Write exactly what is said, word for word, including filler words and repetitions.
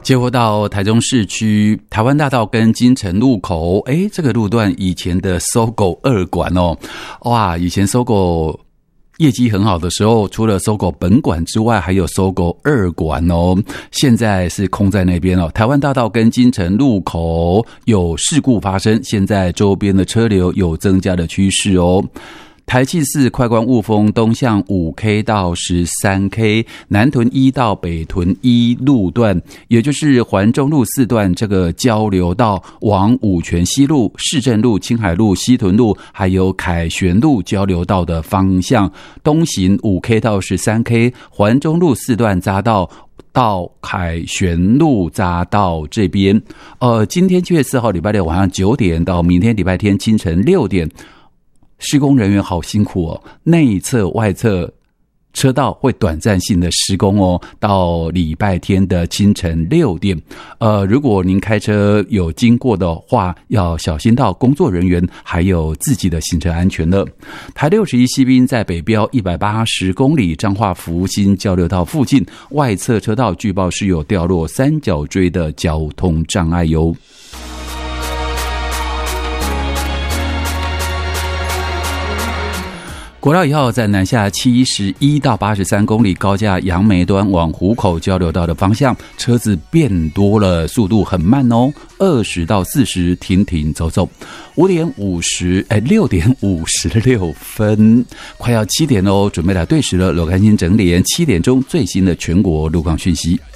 结果到台中市区台湾大道跟金城路口，诶，这个路段以前的搜狗二馆哦，哇，以前搜狗业绩很好的时候，除了搜狗本馆之外，还有搜狗二馆哦，现在是空在那边哦。台湾大道跟金城路口有事故发生，现在周边的车流有增加的趋势哦。台七四快关雾峰东向 五 K 到 十三 K， 南屯一到北屯一路段，也就是环中路四段这个交流道往五权西路、市政路、青海路、西屯路还有凯旋路交流道的方向，东行 五 K 到 十三 K， 环中路四段匝道到凯旋路匝道这边。呃，今天七月四号礼拜六晚上九点到明天礼拜天清晨六点，施工人员好辛苦哦，内侧外侧车道会短暂性的施工哦，到礼拜天的清晨六点。呃，如果您开车有经过的话，要小心到工作人员还有自己的行车安全了。台六十一西滨在北标一百八十公里彰化福兴交流道附近，外侧车道据报是有掉落三角锥的交通障碍哟。国道一号在南下七十一到八十三公里高架杨梅端往湖口交流道的方向，车子变多了，速度很慢哦，二十到四十停停走走。五点五十，哎，六点五十六分，快要七点哦，准备来对时了。罗干新整理七点钟最新的全国路况讯息。